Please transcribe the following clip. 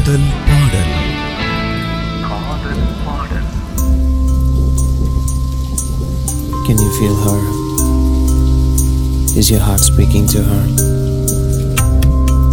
காதல் பாடல். Can you feel her? Is your heart speaking to her?